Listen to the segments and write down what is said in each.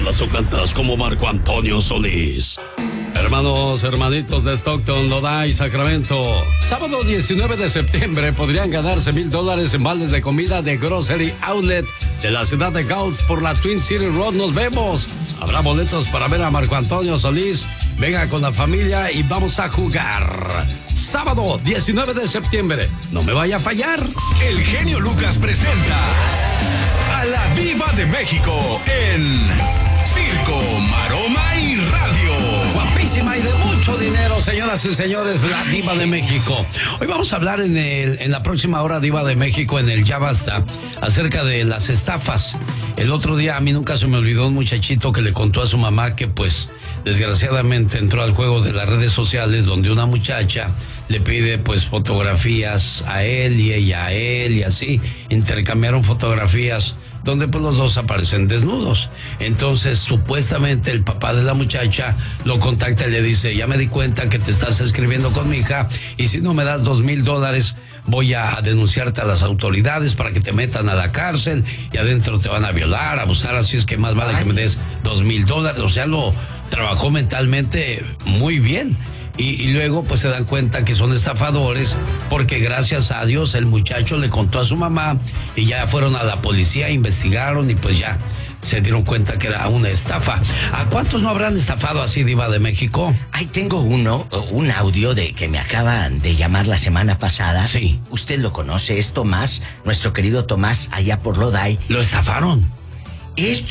¿Hablas o cantas como Marco Antonio Solís? Hermanos, hermanitos de Stockton, Lodi, Sacramento. Sábado 19 de septiembre podrían ganarse $1,000 en vales de comida de Grocery Outlet de la ciudad de Gulch por la Twin City Road. Nos vemos. Habrá boletos para ver a Marco Antonio Solís. Venga con la familia y vamos a jugar. Sábado 19 de septiembre. No me vaya a fallar. El genio Lucas presenta a la Diva de México en Circo, Maroma y Radio. Guapísima y de mucho dinero, señoras y señores, la Diva de México. Hoy vamos a hablar en la próxima hora, Diva de México, en el Ya Basta, acerca de las estafas. El otro día a mí nunca se me olvidó un muchachito que le contó a su mamá que pues desgraciadamente entró al juego de las redes sociales donde una muchacha le pide pues fotografías a él y ella a él y así intercambiaron fotografías donde pues los dos aparecen desnudos. Entonces supuestamente el papá de la muchacha lo contacta y le dice: ya me di cuenta que te estás escribiendo con mi hija y si no me das $2,000 voy a denunciarte a las autoridades para que te metan a la cárcel y adentro te van a violar, abusar, así es que más vale que me des $2,000. O sea, lo trabajó mentalmente muy bien. Y luego pues se dan cuenta que son estafadores porque gracias a Dios el muchacho le contó a su mamá y ya fueron a la policía, investigaron y pues ya se dieron cuenta que era una estafa. ¿A cuántos no habrán estafado así, Diva de México? Ahí tengo un audio de que me acaban de llamar la semana pasada. Sí. Usted lo conoce, es Tomás, nuestro querido Tomás, allá por Lodi. ¿Lo estafaron? Él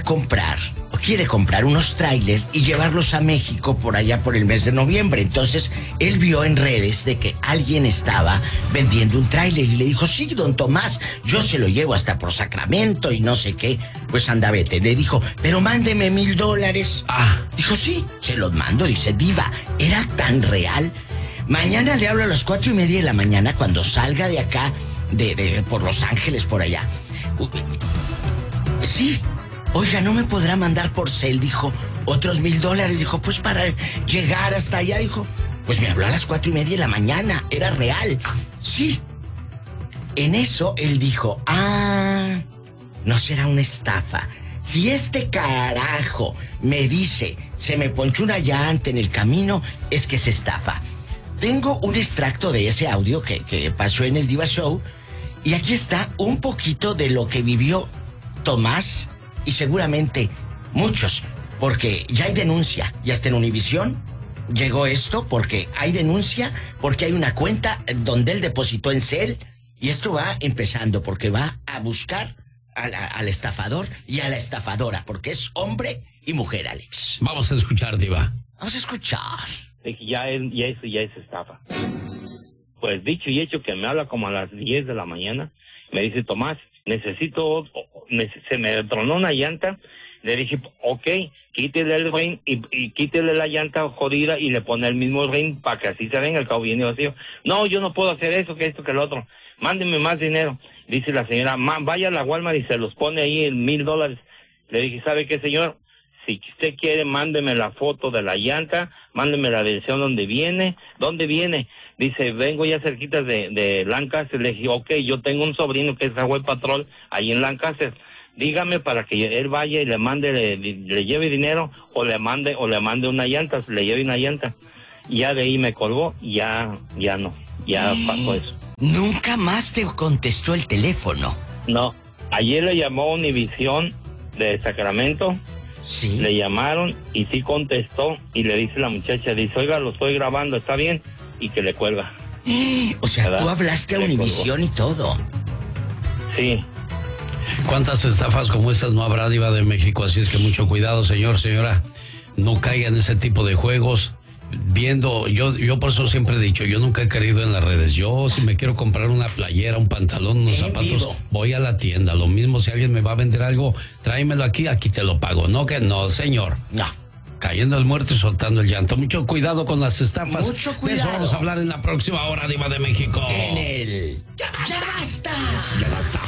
quiere comprar unos trailers y llevarlos a México por allá por el mes de noviembre. Entonces, él vio en redes de que alguien estaba vendiendo un trailer y le dijo: sí, don Tomás, yo se lo llevo hasta por Sacramento y no sé qué. Pues anda, vete. Le dijo: pero mándeme $1,000. Dijo: sí, se los mando. Dice: Diva, era tan real. Mañana le hablo a las 4:30 de la mañana cuando salga de acá, por Los Ángeles, por allá. Sí. Oiga, ¿no me podrá mandar por cel? Dijo, otros $1,000. Dijo, pues para llegar hasta allá. Dijo, pues me habló a las 4:30 de la mañana. Era real. Sí. En eso él dijo, no será una estafa. Si este carajo me dice, se me ponchó una llanta en el camino, es que se estafa. Tengo un extracto de ese audio que pasó en el Diva Show. Y aquí está un poquito de lo que vivió Tomás y seguramente muchos, porque ya hay denuncia, y hasta en Univisión llegó esto, porque hay denuncia, porque hay una cuenta donde él depositó en cel, y esto va empezando, porque va a buscar al estafador y a la estafadora, porque es hombre y mujer, Alex. Vamos a escuchar, Diva. Vamos a escuchar. Ya es estafa. Pues dicho y hecho que me habla como a las 10 de la mañana, me dice: Tomás, se me tronó una llanta. Le dije: ok, quítele el ring y quítele la llanta jodida y le pone el mismo ring para que así se venga, el cabo viene vacío. No, yo no puedo hacer eso, que esto, que lo otro. Mándeme más dinero. Dice la señora: vaya a la Walmart y se los pone ahí en $1,000. Le dije: ¿sabe qué, señor? Si usted quiere, mándeme la foto de la llanta, mándeme la dirección donde viene. ¿Dónde viene? Dice: vengo ya cerquita de Lancaster. Le dije: ok, yo tengo un sobrino que es Highway Patrol ahí en Lancaster. Dígame para que él vaya y le mande, le lleve dinero o le mande una llanta, le lleve una llanta. Y ya de ahí me colgó y ya no, ya pasó eso. ¿Nunca más te contestó el teléfono? No, ayer le llamó Univisión de Sacramento. Sí. Le llamaron y sí contestó y le dice la muchacha, dice: oiga, lo estoy grabando, ¿está bien? Y que le cuelga. O sea, ¿verdad? Tú hablaste a Univisión y todo. Sí. ¿Cuántas estafas como estas no habrá, Diva de México? Así es que mucho cuidado, señora. No caiga en ese tipo de juegos. Yo por eso siempre he dicho, yo nunca he creído en las redes. Yo, si me quiero comprar una playera, un pantalón, unos zapatos, voy a la tienda. Lo mismo, si alguien me va a vender algo, tráemelo aquí te lo pago. No, que no, señor. No. Cayendo el muerto y soltando el llanto. Mucho cuidado con las estafas. Mucho cuidado. De eso vamos a hablar en la próxima hora, Diva de México. En el Ya Basta. Ya Basta.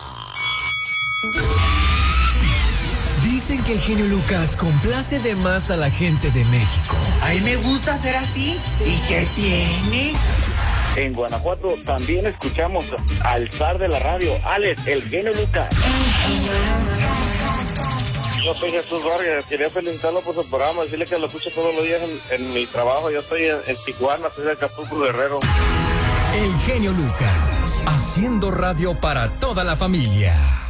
Dicen que el genio Lucas complace de más a la gente de México. A mí me gusta ser así. ¿Y qué tiene? En Guanajuato también escuchamos al zar de la radio, Alex, el genio Lucas. Yo soy Jesús Vargas, quería felicitarlo por su programa, decirle que lo escucho todos los días en mi trabajo. Yo estoy en Tijuana, soy de Acapulco, Guerrero. El genio Lucas, haciendo radio para toda la familia.